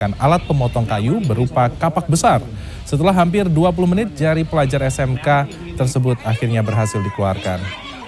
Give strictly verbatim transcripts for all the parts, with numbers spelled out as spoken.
alat pemotong kayu berupa kapak besar. Setelah hampir dua puluh menit, jari pelajar S M K tersebut akhirnya berhasil dikeluarkan.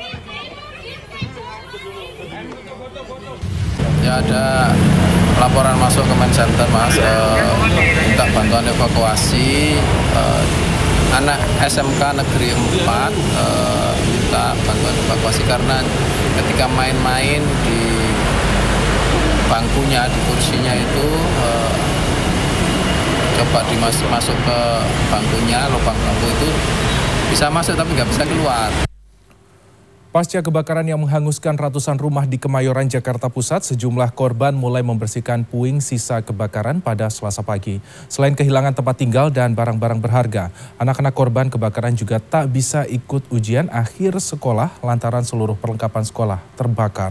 Ya, ada laporan masuk ke Main Center, Mas, eh, minta bantuan evakuasi eh, anak S M K Negeri empat, eh, minta bantuan evakuasi karena ketika main-main di bangkunya, di kursinya itu eh, coba dimasuk masuk ke bangkunya, lubang bangku itu bisa masuk tapi nggak bisa keluar. Pasca kebakaran yang menghanguskan ratusan rumah di Kemayoran, Jakarta Pusat, sejumlah korban mulai membersihkan puing sisa kebakaran pada Selasa pagi. Selain kehilangan tempat tinggal dan barang-barang berharga, anak-anak korban kebakaran juga tak bisa ikut ujian akhir sekolah lantaran seluruh perlengkapan sekolah terbakar.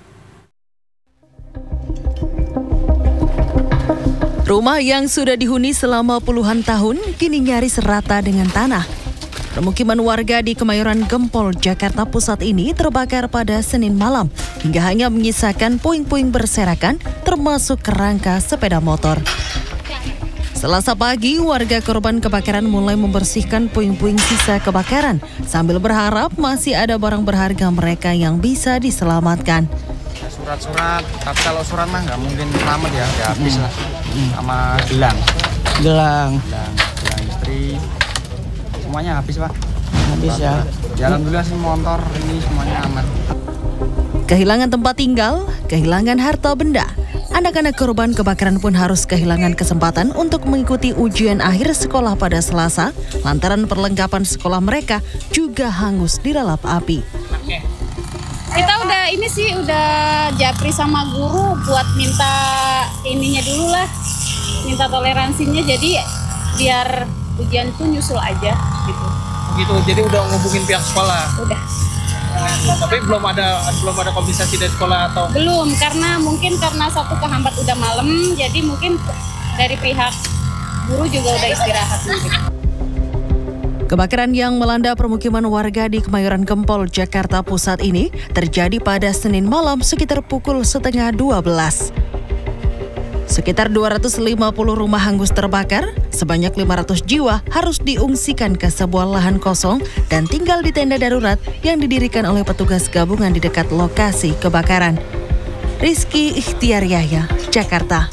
Rumah yang sudah dihuni selama puluhan tahun kini nyaris rata dengan tanah. Permukiman warga di Kemayoran Gempol, Jakarta Pusat ini terbakar pada Senin malam hingga hanya menyisakan puing-puing berserakan termasuk kerangka sepeda motor. Selasa pagi, warga korban kebakaran mulai membersihkan puing-puing sisa kebakaran sambil berharap masih ada barang berharga mereka yang bisa diselamatkan. Surat-surat, tapi kalau surat mah nggak mungkin selamat ya, ya habis lah. Sama gelang, Gelang, gelang, gelang istri, semuanya habis Pak. habis ya. Ya alhamdulillah sih motor ini semuanya aman. Kehilangan tempat tinggal, kehilangan harta benda. Anak-anak korban kebakaran pun harus kehilangan kesempatan untuk mengikuti ujian akhir sekolah pada Selasa, lantaran perlengkapan sekolah mereka juga hangus dilalap api. Kita udah ini sih udah japri sama guru buat minta ininya dulu lah, minta toleransinya, jadi biar ujian tuh nyusul aja gitu. Gitu, jadi udah ngubungin pihak sekolah. Udah. Tapi belum ada belum ada kompensasi dari sekolah atau? Belum, karena mungkin karena satu kehambat udah malam, jadi mungkin dari pihak guru juga udah istirahat mungkin. Kebakaran yang melanda permukiman warga di Kemayoran Gempol, Jakarta Pusat ini terjadi pada Senin malam sekitar pukul setengah dua belas. Sekitar dua ratus lima puluh rumah hangus terbakar, sebanyak lima ratus jiwa harus diungsikan ke sebuah lahan kosong dan tinggal di tenda darurat yang didirikan oleh petugas gabungan di dekat lokasi kebakaran. Rizky Ikhtiar Yahya, Jakarta.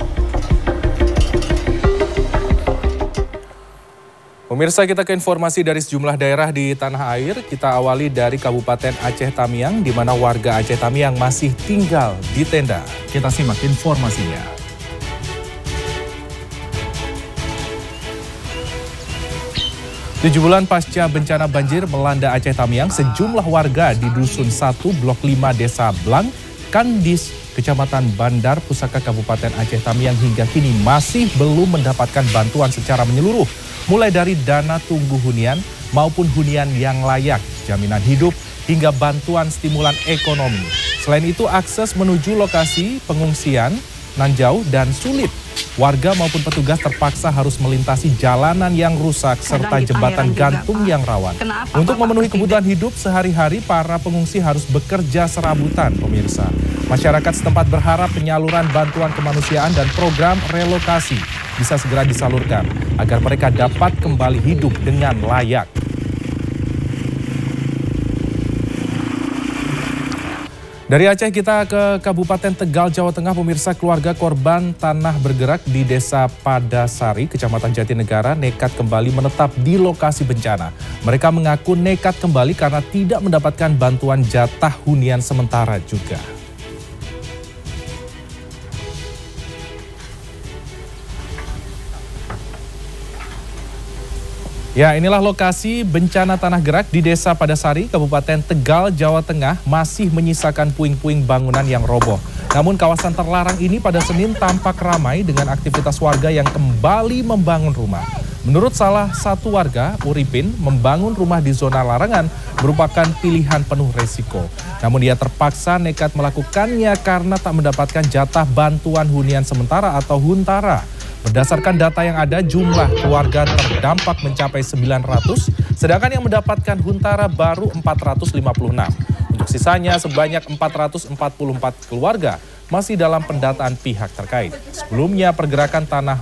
Pemirsa, kita ke informasi dari sejumlah daerah di tanah air. Kita awali dari Kabupaten Aceh Tamiang, di mana warga Aceh Tamiang masih tinggal di tenda. Kita simak informasinya. Tujuh bulan pasca bencana banjir melanda Aceh Tamiang, sejumlah warga di Dusun satu Blok lima Desa Blang, Kandis, Kecamatan Bandar Pusaka, Kabupaten Aceh Tamiang hingga kini masih belum mendapatkan bantuan secara menyeluruh, mulai dari dana tunggu hunian maupun hunian yang layak, jaminan hidup, hingga bantuan stimulan ekonomi. Selain itu, akses menuju lokasi pengungsian nan jauh dan sulit. Warga maupun petugas terpaksa harus melintasi jalanan yang rusak serta jembatan gantung yang rawan. Untuk memenuhi kebutuhan hidup sehari-hari, para pengungsi harus bekerja serabutan, pemirsa. Masyarakat setempat berharap penyaluran bantuan kemanusiaan dan program relokasi bisa segera disalurkan agar mereka dapat kembali hidup dengan layak. Dari Aceh kita ke Kabupaten Tegal, Jawa Tengah, pemirsa. Keluarga korban tanah bergerak di Desa Padasari, Kecamatan Jatinegara, nekat kembali menetap di lokasi bencana. Mereka mengaku nekat kembali karena tidak mendapatkan bantuan jatah hunian sementara juga. Ya, inilah lokasi bencana tanah gerak di Desa Padasari, Kabupaten Tegal, Jawa Tengah, masih menyisakan puing-puing bangunan yang roboh. Namun kawasan terlarang ini pada Senin tampak ramai dengan aktivitas warga yang kembali membangun rumah. Menurut salah satu warga, Uripin, membangun rumah di zona larangan merupakan pilihan penuh resiko. Namun dia terpaksa nekat melakukannya karena tak mendapatkan jatah bantuan hunian sementara atau huntara. Berdasarkan data yang ada, jumlah keluarga terdampak mencapai sembilan ratus, sedangkan yang mendapatkan huntara baru empat ratus lima puluh enam. Untuk sisanya sebanyak empat ratus empat puluh empat keluarga masih dalam pendataan pihak terkait. Sebelumnya pergerakan tanah